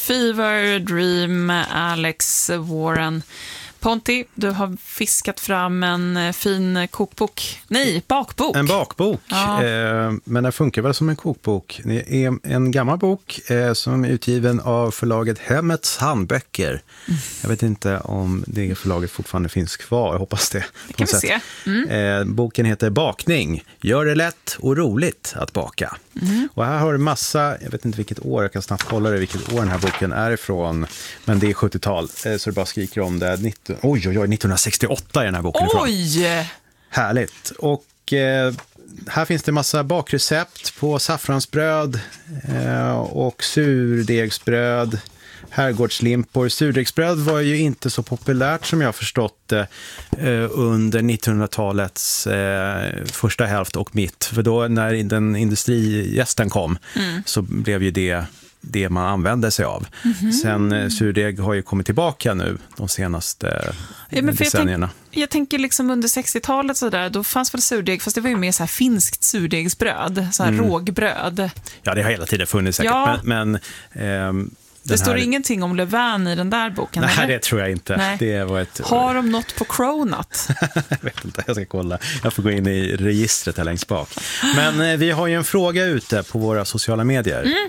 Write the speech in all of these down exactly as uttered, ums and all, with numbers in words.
Fever, Dream, Alex Warren. Ponti, du har fiskat fram en fin kokbok. Nej, bakbok. En bakbok, ja. eh, men den funkar väl som en kokbok. Det är en gammal bok eh, som är utgiven av förlaget Hemmets handböcker. Mm. Jag vet inte om det förlaget fortfarande finns kvar, jag hoppas det. Det kan vi se. Mm. Eh, boken heter Bakning. Gör det lätt och roligt att baka. Mm. Och här har du massa, jag vet inte vilket år, jag kan snabbt kolla det, vilket år den här boken är ifrån. Men det är sjuttiotal, eh, så det bara skriker om det. nitton, oj, oj, oj, nittonhundrasextioåtta är den här boken ifrån. Oj! Härligt. Och eh, här finns det massa bakrecept på saffransbröd eh, och surdegsbröd, herrgårdslimpor. Surdegsbröd var ju inte så populärt som jag har förstått det eh, under nittonhundratalets eh, första hälft och mitt. För då när den industrijästen kom mm. så blev ju det det man använde sig av. Mm-hmm. Sen eh, surdeg har ju kommit tillbaka nu de senaste ja, men för decennierna. Jag, tänk, jag tänker liksom under sextiotalet så där, då fanns väl surdeg, fast det var ju mer så här finskt surdegsbröd, så här mm. rågbröd. Ja, det har hela tiden funnits säkert, ja. men, men ehm, det här... står ingenting om Levain i den där boken. Nej, eller? det tror jag inte. Nej. Det var ett... Har de något på Cronut? Jag vet inte, jag ska kolla. Jag får gå in i registret här längst bak. Men eh, vi har ju en fråga ute på våra sociala medier. Mm.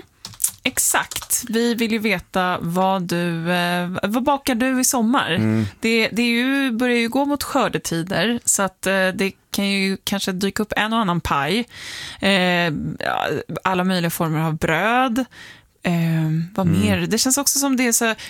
Exakt. Vi vill ju veta vad du, eh, vad bakar du i sommar? Mm. Det, det är ju, börjar ju gå mot skördetider, så att eh, det kan ju kanske dyka upp en och annan paj. Eh, alla möjliga former av bröd. Eh, vad mm. mer? Det känns också som det är så... Eh,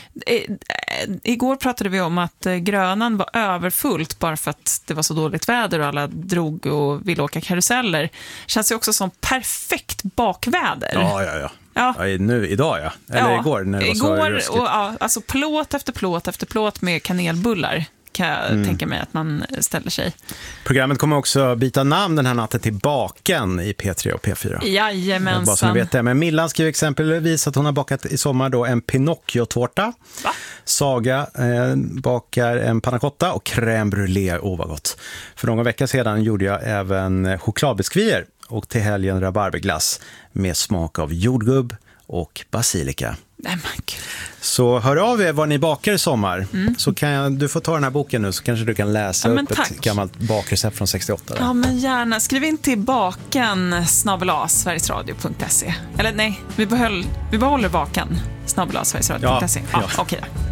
eh, igår pratade vi om att eh, Grönan var överfullt bara för att det var så dåligt väder och alla drog och ville åka karuseller. Känns ju också som perfekt bakväder. Ja, ja, ja. Ja. Ja, nu, idag ja. Eller ja, igår när det var så igår, ruskigt. och, ja, alltså plåt efter plåt efter plåt med kanelbullar kan jag mm. tänka mig att man ställer sig. Programmet kommer också byta namn den här natten till Baken i P tre och P fyra. Jajamensan. Bara så ni vet det. Men Millan skriver exempelvis att hon har bakat i sommar då en Pinocchio-tårta. Va? Saga eh, bakar en panna cotta och crème brûlée. Åh, vad gott. För några veckor sedan gjorde jag även chokladbiskvier och till helgen rabarberglass med smak av jordgubb och basilika. Nej, man. Så hör av er vad ni bakar i sommar. Mm. Så kan jag, du får ta den här boken nu så kanske du kan läsa ja, upp tack. ett gammalt bakrecept från sextioåtta. Där. Ja, men gärna. Skriv in till baken snabel-a sverigesradio punkt se. Eller nej, vi, behöll, vi behåller baken snabel-a sverigesradio punkt se. Ja, ja. Ja, okej då.